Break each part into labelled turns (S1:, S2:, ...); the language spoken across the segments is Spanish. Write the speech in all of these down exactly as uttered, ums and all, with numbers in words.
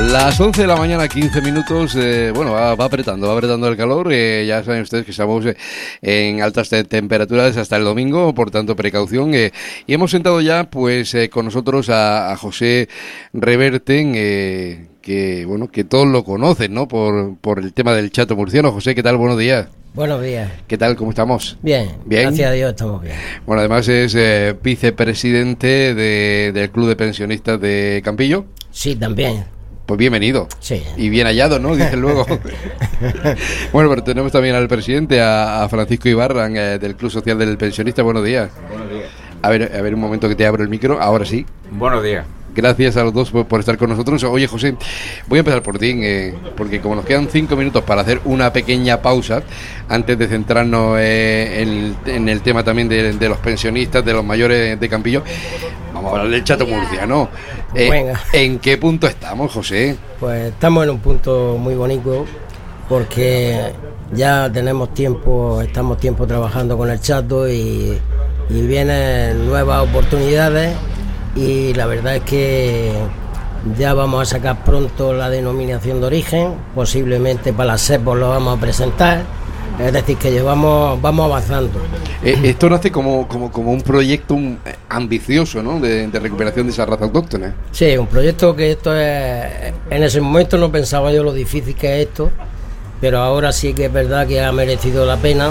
S1: Las once de la mañana, quince minutos, eh, bueno, va, va apretando, va apretando el calor, eh, ya saben ustedes que estamos eh, en altas te- temperaturas hasta el domingo, por tanto precaución, eh, y hemos sentado ya pues eh, con nosotros a, a José Reverten, eh, que bueno, que todos lo conocen, ¿no? Por, por el tema del chato murciano. José, ¿qué tal? Buenos días.
S2: Buenos días.
S1: ¿Qué tal? ¿Cómo estamos?
S2: Bien,
S1: bien.
S2: Gracias a Dios estamos bien.
S1: Bueno, además es eh, vicepresidente de, del Club de Pensionistas de Campillo.
S2: Sí, también.
S1: Pues bienvenido.
S2: Sí.
S1: Y bien hallado, ¿no? Dicen luego. Bueno, pero tenemos también al presidente, a, a Francisco Ibarra, eh, del Club Social del Pensionista. Buenos días.
S3: Buenos días.
S1: A ver, a ver un momento que te abro el micro. Ahora sí.
S3: Buenos días.
S1: Gracias a los dos por, por estar con nosotros. Oye, José, voy a empezar por ti, eh, porque como nos quedan cinco minutos para hacer una pequeña pausa, antes de centrarnos eh, en, en el tema también de, de los pensionistas, de los mayores de Campillo, vamos a hablar del chato murciano. Eh,
S2: Venga.
S1: ¿En qué punto estamos, José?
S2: Pues estamos en un punto muy bonito porque ya tenemos tiempo, estamos tiempo trabajando con el chato y, y vienen nuevas oportunidades. Y la verdad es que ya vamos a sacar pronto la denominación de origen, posiblemente para las SEPO lo vamos a presentar, es decir, que llevamos, vamos avanzando.
S1: Eh, esto nace como, como, como un proyecto un, eh, ambicioso, ¿no? De, de recuperación de esa raza autóctona.
S2: Sí, un proyecto que esto es, en ese momento no pensaba yo lo difícil que es esto, pero ahora sí que es verdad que ha merecido la pena.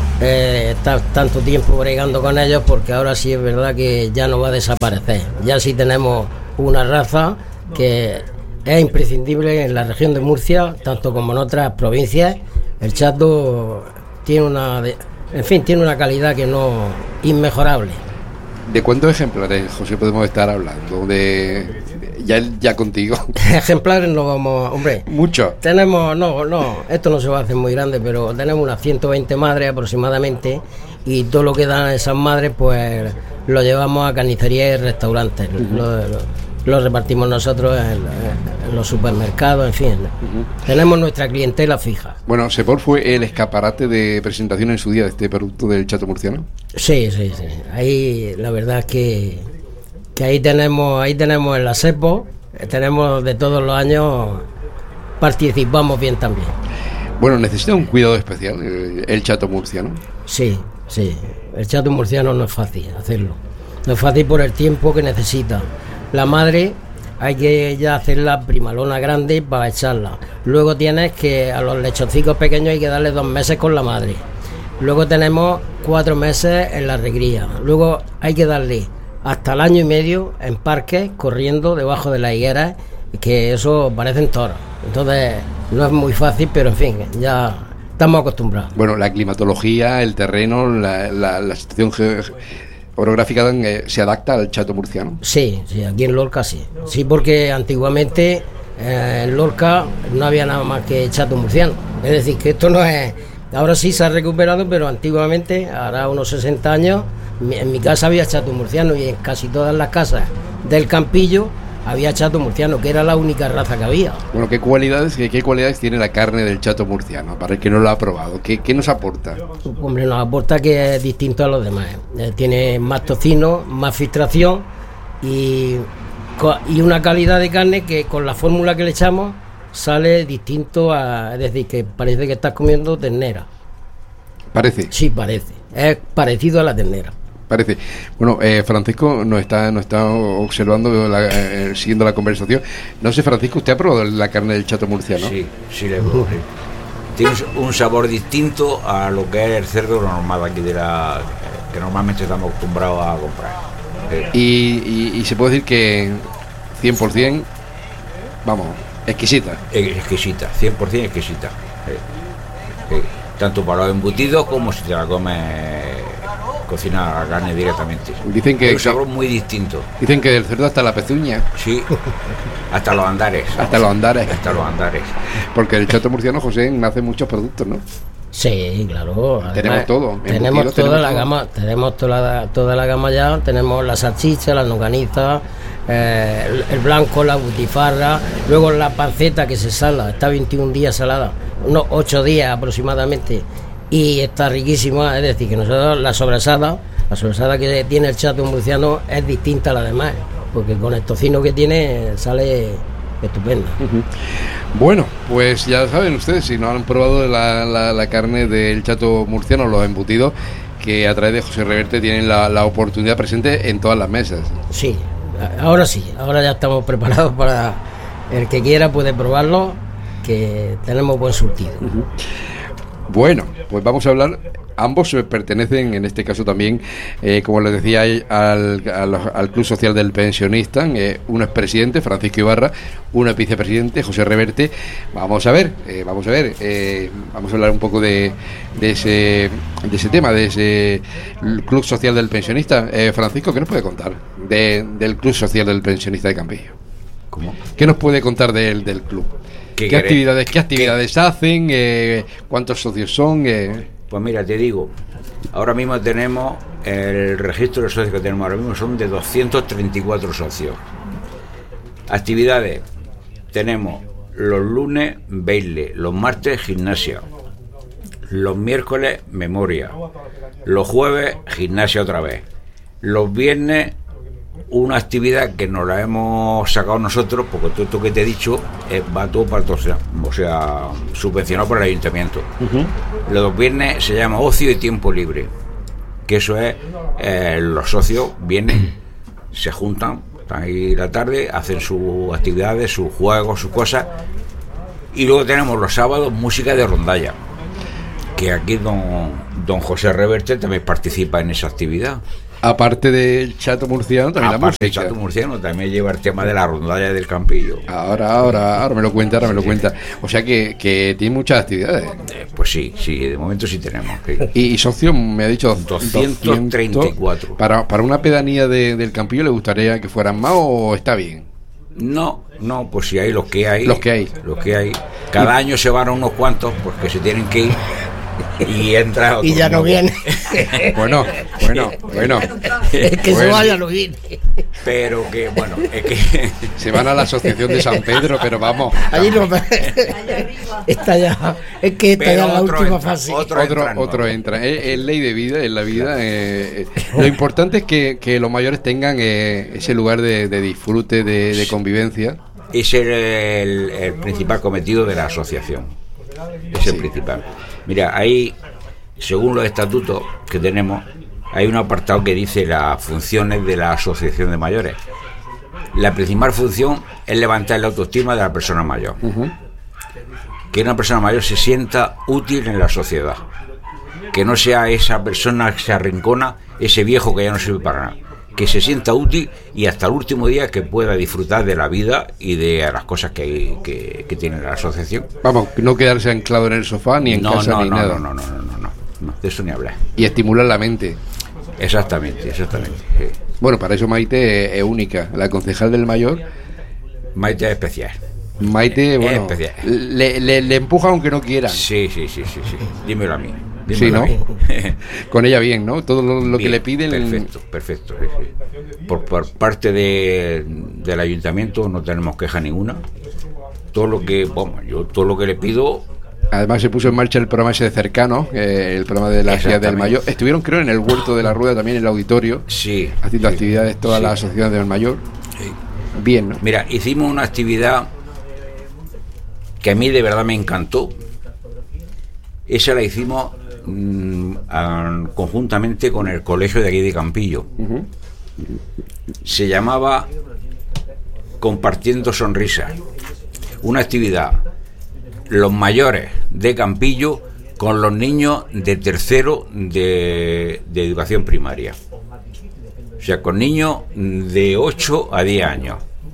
S2: Eh, estar tanto tiempo bregando con ellos, porque ahora sí es verdad que ya no va a desaparecer. Ya sí tenemos una raza que es imprescindible en la región de Murcia, tanto como en otras provincias. El chato tiene una, de, en fin, tiene una calidad que no inmejorable.
S1: ¿De cuántos ejemplares, José, podemos estar hablando? De ya, ya contigo.
S2: Ejemplares no vamos, hombre.
S1: Mucho.
S2: Tenemos, no, no, esto no se va a hacer muy grande, pero tenemos unas ciento veinte madres aproximadamente, y todo lo que dan esas madres, pues lo llevamos a carnicerías y restaurantes. Uh-huh. Lo, lo, lo repartimos nosotros en, en los supermercados, en fin. Uh-huh. Tenemos nuestra clientela fija.
S1: Bueno, Sepor fue el escaparate de presentación en su día de este producto del chato murciano.
S2: Sí, sí, sí. Ahí la verdad es que, que ahí tenemos, ahí tenemos en la SEPO, tenemos de todos los años, participamos bien también.
S1: Bueno, necesita un cuidado especial el, el chato murciano.
S2: Sí, sí. El chato murciano no es fácil hacerlo. No es fácil por el tiempo que necesita. La madre hay que ya hacerla primalona grande para echarla. Luego tienes que a los lechoncicos pequeños hay que darle dos meses con la madre. Luego tenemos cuatro meses en la regría. Luego hay que darle hasta el año y medio en parques, corriendo debajo de las higueras, que eso parecen toros. Entonces no es muy fácil, pero en fin, ya estamos acostumbrados.
S1: Bueno, la climatología, el terreno, la, la, la situación ge- orográfica eh, se adapta al chato murciano.
S2: Sí, sí, aquí en Lorca sí. Sí, porque antiguamente eh, en Lorca no había nada más que chato murciano. Es decir, que esto no es... Ahora sí se ha recuperado, pero antiguamente, hará unos sesenta años, en mi casa había chato murciano, y en casi todas las casas del Campillo había chato murciano, que era la única raza que había.
S1: Bueno, ¿qué cualidades, qué, qué cualidades tiene la carne del chato murciano? Para el que no lo ha probado, ¿qué, qué nos aporta?
S2: Hombre, nos aporta que es distinto a los demás. Eh, tiene más tocino, más filtración y, y una calidad de carne que con la fórmula que le echamos sale distinto a... Es decir, que parece que estás comiendo ternera.
S1: ¿Parece?
S2: Sí, parece. Es parecido a la ternera.
S1: Parece. Bueno, eh, Francisco nos está, nos está observando, la, eh, siguiendo la conversación. No sé, Francisco, ¿usted ha probado la carne del chato murciano?
S3: Sí, sí, le probé. Tiene un sabor distinto a lo que es el cerdo normal aquí de la que normalmente estamos acostumbrados a comprar.
S1: Sí. Y, y, y se puede decir que cien por ciento, vamos, exquisita.
S3: Exquisita, cien por ciento exquisita. Sí. Sí. Tanto para los embutidos como si te la comes cocina la carne directamente.
S1: Dicen que
S3: es un sabor muy distinto.
S1: Dicen que del cerdo hasta la pezuña.
S3: Sí, hasta los andares.
S1: Hasta los andares.
S3: Hasta los andares.
S1: Porque el chato murciano, José, hace muchos productos, ¿no?
S2: Sí, claro.
S1: Además, tenemos todo.
S2: Tenemos toda tenemos la todo. gama, tenemos toda la, toda la gama ya. Tenemos la salchicha, la longaniza, eh, el, el blanco, la butifarra, luego la panceta que se sala, está veintiún días salada, unos ocho días aproximadamente. Y está riquísima, es decir, que nosotros la sobrasada, la sobrasada que tiene el chato murciano es distinta a la demás, porque con el tocino que tiene sale estupenda.
S1: Uh-huh. Bueno, pues ya saben ustedes, si no han probado la, la, la carne del chato murciano, los embutidos, que a través de José Reverte tienen la, la oportunidad presente en todas las mesas.
S2: Sí, ahora sí, ahora ya estamos preparados para el que quiera puede probarlo, que tenemos buen surtido.
S1: Uh-huh. Bueno, pues vamos a hablar. Ambos pertenecen, en este caso también, eh, como les decía, al, al, al Club Social del Pensionista. Eh, uno es presidente, Francisco Ibarra, uno es vicepresidente, José Reverte. Vamos a ver, eh, vamos a ver, eh, vamos a hablar un poco de, de, ese, de ese tema, de ese Club Social del Pensionista. Eh, Francisco, ¿qué nos puede contar de, del Club Social del Pensionista de Campillo?
S3: ¿Cómo?
S1: ¿Qué nos puede contar del, del club? ¿Qué, ¿Qué actividades, qué actividades ¿Qué? hacen? Eh, ¿Cuántos socios son? Eh...
S3: Pues mira, te digo, ahora mismo tenemos el registro de socios que tenemos ahora mismo son de doscientos treinta y cuatro socios. Actividades, tenemos los lunes baile, los martes gimnasia, los miércoles memoria, los jueves gimnasia otra vez, los viernes una actividad que nos la hemos sacado nosotros, porque todo esto que te he dicho eh, va todo para todo, o sea, subvencionado por el ayuntamiento. Uh-huh. Los viernes se llama ocio y tiempo libre, que eso es, eh, los socios vienen, se juntan, están ahí la tarde, hacen sus actividades, sus juegos, sus cosas, y luego tenemos los sábados música de rondalla, que aquí don, don José Reverte también participa en esa actividad.
S1: Aparte del chato murciano, también
S3: Aparte
S1: la música.
S3: El chato murciano también lleva el tema de la rondalla del Campillo.
S1: Ahora, ahora, ahora me lo cuenta, ahora me lo sí. cuenta. O sea que, que tiene muchas actividades.
S3: Eh, pues sí, sí, de momento sí tenemos. Sí.
S1: Y, y socio, me ha dicho
S3: doscientos treinta y cuatro.
S1: Para, para una pedanía de, del Campillo, ¿le gustaría que fueran más o está bien?
S3: No, no, pues si hay los que hay.
S1: Los que hay.
S3: Los que hay. Cada y... año se van unos cuantos porque se tienen que ir. Y entra otro
S2: y ya no viene.
S1: Bueno, bueno, bueno.
S2: Es que
S1: bueno.
S2: se vaya a lo bien.
S3: Pero que, bueno, es que.
S1: Se van a la asociación de San Pedro, pero vamos.
S2: Allí no. Está ya. Es que está pero ya la última
S3: entra,
S2: fase.
S3: Otro,
S1: otro
S3: entra.
S1: Otro entra. Es, es ley de vida, es la vida. Eh, eh, lo importante es que, que los mayores tengan eh, ese lugar de, de disfrute, de, de convivencia.
S3: Es el, el, el principal cometido de la asociación. Es el sí. principal. Mira, ahí, según los estatutos que tenemos, hay un apartado que dice las funciones de la asociación de mayores. La principal función es levantar la autoestima de la persona mayor. Uh-huh. Que una persona mayor se sienta útil en la sociedad. Que no sea esa persona que se arrincona, ese viejo que ya no sirve para nada. Que se sienta útil y hasta el último día que pueda disfrutar de la vida y de las cosas que, que, que tiene la asociación.
S1: Vamos, no quedarse anclado en el sofá ni en
S3: no,
S1: casa
S3: no,
S1: ni
S3: no,
S1: nada.
S3: No, no, no, no, no, no, no, de eso ni hablar.
S1: Y estimular la mente.
S3: Exactamente, exactamente. Sí.
S1: Bueno, para eso Maite es única, la concejal del Mayor.
S3: Maite es especial.
S1: Maite, bueno,
S3: es especial.
S1: Le, le, le empuja aunque no quiera.
S3: Sí, sí, sí, sí, sí. Dímelo a mí.
S1: Sí, ¿no? Con ella bien, ¿no? Todo lo, lo bien, que le piden.
S3: Perfecto, perfecto. Sí, sí. Por, por parte de, del ayuntamiento no tenemos queja ninguna. Todo lo que, bueno, yo todo lo que le pido.
S1: Además se puso en marcha el programa ese de Cercanos, eh, el programa de la ciudad del Mayor. Estuvieron, creo, en el Huerto de la Rueda también, en el auditorio.
S3: Sí.
S1: Haciendo
S3: sí,
S1: actividades todas
S3: sí.
S1: las asociaciones del Mayor.
S3: Sí.
S1: Bien, ¿no?
S3: Mira, hicimos una actividad que a mí de verdad me encantó. Esa la hicimos mmm, a, conjuntamente con el colegio de aquí de Campillo. Uh-huh. Se llamaba Compartiendo Sonrisas. Una actividad, los mayores de Campillo con los niños de tercero de, de educación primaria. O sea, con niños de ocho a diez años.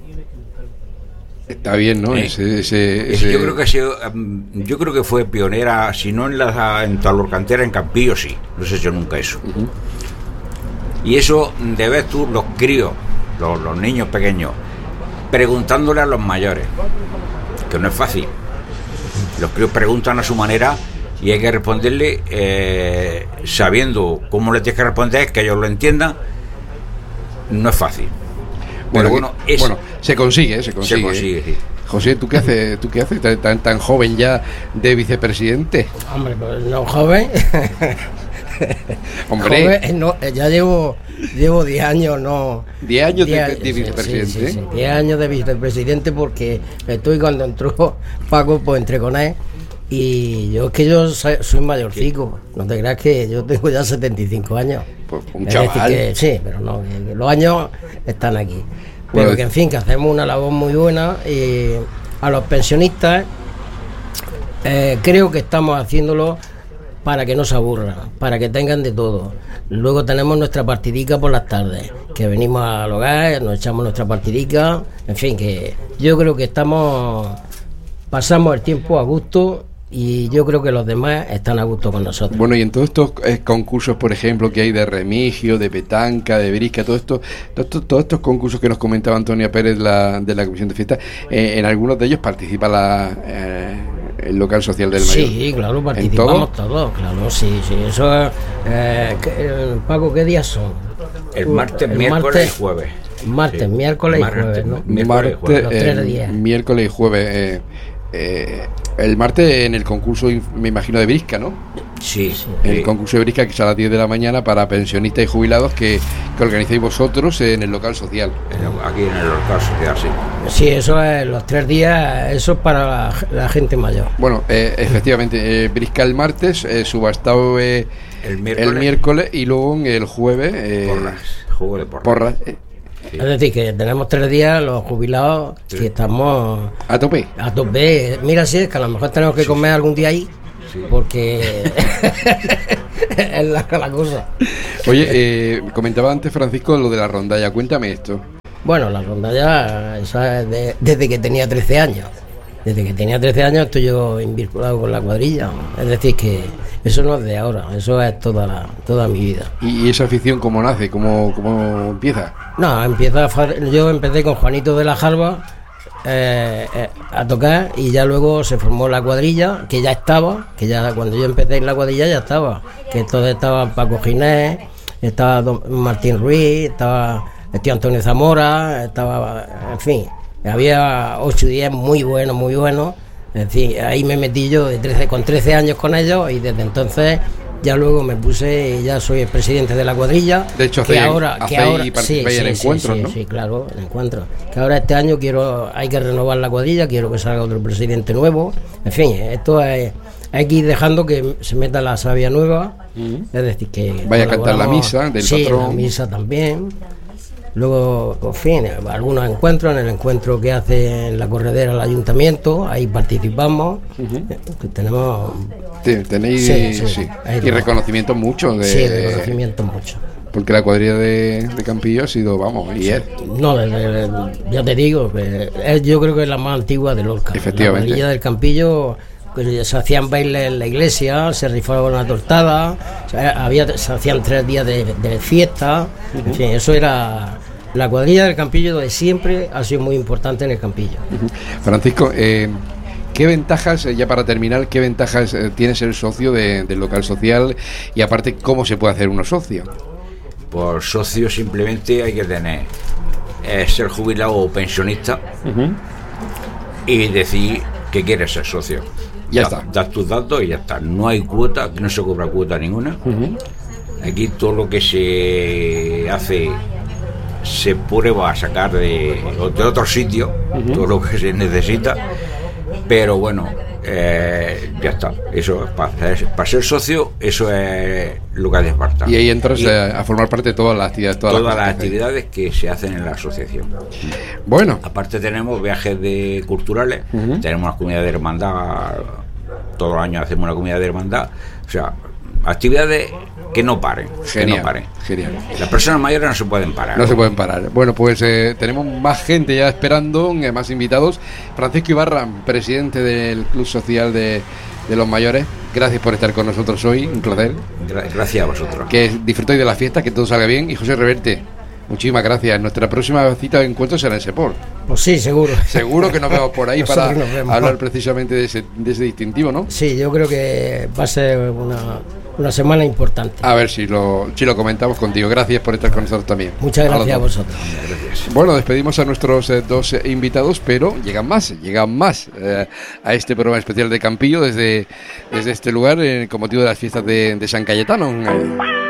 S1: Está bien, ¿no?
S3: Eh,
S1: ese, ese, ese...
S3: Yo creo que ha sido, yo creo que fue pionera, si no en la en Talorcantera, en Campillo sí. No sé yo nunca eso. Uh-huh. Y eso de ver tú los críos, los, los niños pequeños, preguntándole a los mayores, que no es fácil. Los críos preguntan a su manera y hay que responderle eh, sabiendo cómo le tienes que responder, que ellos lo entiendan. No es fácil.
S1: Bueno, bueno, es, bueno, se consigue, se consigue.
S3: Se consigue, sí.
S1: José, ¿tú qué haces? ¿Tú qué haces tan, tan joven ya de vicepresidente?
S2: Hombre, pues no joven.
S1: Hombre.
S2: Joven, no, ya llevo llevo diez años, no.
S1: diez años
S2: diez,
S1: de, de vicepresidente.
S2: Sí, sí, sí, diez años de vicepresidente porque estoy cuando entró Paco, pues entré con él. Y yo es que yo soy mayorcico, no te creas que yo tengo ya setenta y cinco años.
S1: Pues un
S2: es
S1: chaval.
S2: decir que, sí, pero no, que, que los años están aquí. Pero
S1: Bueno,
S2: que en fin, que hacemos una labor muy buena y a los pensionistas eh, creo que estamos haciéndolo para que no se aburran, para que tengan de todo. Luego tenemos nuestra partidica por las tardes, que venimos al hogar, nos echamos nuestra partidica, en fin, que yo creo que estamos, pasamos el tiempo a gusto y yo creo que los demás están a gusto con nosotros.
S1: Bueno, y en todos estos eh, concursos, por ejemplo, que hay de remigio, de petanca, de brisca, todo esto, todo esto- todos estos concursos que nos comentaba Antonia Pérez la, de la Comisión de Fiesta, eh, en algunos de ellos participa la, eh, el local social del Mayor.
S2: Sí, claro,
S1: ¿En
S2: participamos
S1: todo?
S2: todos, claro, sí, sí, eso es, eh, que- eh, Paco, ¿qué días son?
S3: El martes,
S2: El
S3: miércoles
S2: martes-
S3: y jueves.
S2: Martes,
S3: Sí.
S2: miércoles y
S3: Martes,
S2: jueves, ¿no?
S3: miércoles y jueves.
S1: Martes,
S2: Los tres
S1: eh,
S2: días.
S1: miércoles y jueves. eh, eh, el martes en el concurso, me imagino, de brisca, ¿no?
S3: Sí,
S1: El
S3: sí.
S1: concurso de brisca que es a las diez de la mañana para pensionistas y jubilados que, que organizáis vosotros en el local social.
S3: En- Aquí en el local social, sí.
S2: Sí, eso es los tres días, eso es para la, la gente mayor.
S1: Bueno, eh, efectivamente, eh, brisca el martes, eh, subastado eh,
S3: El miércoles,
S1: el miércoles y luego el jueves eh,
S3: porras, juego de porras.
S1: porras, eh,
S3: Sí.
S2: Es decir, que tenemos tres días los jubilados
S3: Sí.
S2: que estamos
S1: a tope.
S2: a tope. Mira, si es que a lo mejor tenemos que comer algún día ahí,
S3: Sí.
S2: porque es la, la cosa.
S1: Oye, eh, comentaba antes Francisco lo de la rondalla, cuéntame esto.
S2: Bueno, la rondalla, esa es de- desde que tenía trece años. Desde que tenía trece años estoy yo vinculado con la cuadrilla. Es decir, que eso no es de ahora, eso es toda la, toda mi vida.
S1: ¿Y, y esa afición cómo nace? ¿Cómo, cómo empieza?
S2: No, empieza a fa- yo empecé con Juanito de la Jalba eh, eh, a tocar y ya luego se formó la cuadrilla, que ya estaba, que ya cuando yo empecé en la cuadrilla ya estaba, que entonces estaba Paco Ginés, estaba don Martín Ruiz, estaba el tío Antonio Zamora, estaba, en fin, había ocho o diez muy buenos, muy buenos. En fin, ahí me metí yo de trece, con trece años con ellos y desde entonces ya luego me puse y ya soy el presidente de la cuadrilla.
S1: De hecho,
S2: que
S1: hacéis-
S2: ahora, que
S1: hacéis
S2: ahora
S1: y participáis en encuentros,
S2: sí,
S1: ¿no?
S2: sí, claro, en encuentros. Que ahora este año quiero, hay que renovar la cuadrilla, quiero que salga otro presidente nuevo. En fin, esto es, hay que ir dejando que se meta la savia nueva. Es decir, que
S1: Vaya a cantar la
S2: colaboramos-
S1: misa del
S2: sí,
S1: patrón.
S2: la misa también. Luego, en fin, algunos encuentros, en el encuentro que hace en la corredera el ayuntamiento, ahí participamos. Eh, que tenemos
S1: Te- Tenéis
S2: Sí,
S1: sí,
S2: sí. Ahí
S1: y
S2: va.
S1: reconocimiento mucho de,
S2: sí, reconocimiento mucho.
S1: porque la cuadrilla de, de Campillo ha sido, vamos, y es.
S2: No, desde- ya te digo, que es- yo creo que es la más antigua de Lorca.
S1: Efectivamente.
S2: La cuadrilla del Campillo, pues, se hacían bailes en la iglesia, se rifaba una tortada, o sea, había, se hacían tres días de, de fiesta, en fin, eso era... La cuadrilla del Campillo de siempre ha sido muy importante en el Campillo.
S1: Francisco, eh, ¿qué ventajas, eh, ya para terminar, qué ventajas eh, tiene ser socio de- del local social y aparte cómo se puede hacer uno socio?
S3: Por socio simplemente hay que tener eh, ser jubilado o pensionista y decir que quieres ser socio.
S1: Ya
S3: Da-
S1: está.
S3: Das tus datos y ya está. No hay cuota, no se cobra cuota ninguna. Aquí todo lo que se hace se prueba a sacar de, de otro sitio, todo lo que se necesita, pero bueno, eh, ya está. Eso para ser, para ser socio, eso es lo que hace falta.
S1: Y ahí entras
S3: Y
S1: eh, a formar parte de todas las actividades. Todas,
S3: todas las
S1: cosas que hacéis.
S3: actividades que se hacen en la asociación.
S1: Bueno,
S3: Aparte tenemos viajes de culturales, tenemos una comunidad de hermandad, todos los años hacemos una comunidad de hermandad, o sea, actividades que no paren, que
S1: genial,
S3: no paren.
S1: genial.
S3: Las personas mayores no se pueden parar.
S1: No se pueden parar. Bueno, pues eh, tenemos más gente ya esperando, eh, más invitados. Francisco Ibarra, presidente del Club Social de, de los Mayores, gracias por estar con nosotros hoy, un placer.
S3: Gra- Gracias a vosotros.
S1: Que disfrutéis de la fiesta, que todo salga bien. Y José Reverte, Muchísimas gracias. Nuestra próxima cita de encuentro será en Sepor.
S2: Pues sí, seguro.
S1: Seguro que nos vemos por ahí para
S2: vemos.
S1: hablar precisamente de ese, de ese distintivo, ¿no?
S2: Sí, yo creo que va a ser una, una semana importante.
S1: A ver si lo, si lo comentamos contigo. Gracias por estar con nosotros también.
S2: Muchas gracias a, a vosotros.
S3: Gracias.
S1: Bueno, despedimos a nuestros eh, dos eh, invitados, pero llegan más, llegan más eh, a este programa especial de Campillo desde, desde este lugar eh, con motivo de las fiestas de, de San Cayetano. Eh,